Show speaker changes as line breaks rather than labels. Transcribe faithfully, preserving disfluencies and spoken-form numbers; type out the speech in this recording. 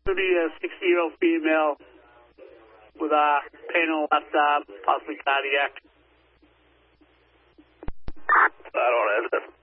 Could be a sixty-year-old female with a pain in the left arm, possibly cardiac.
I don't have that.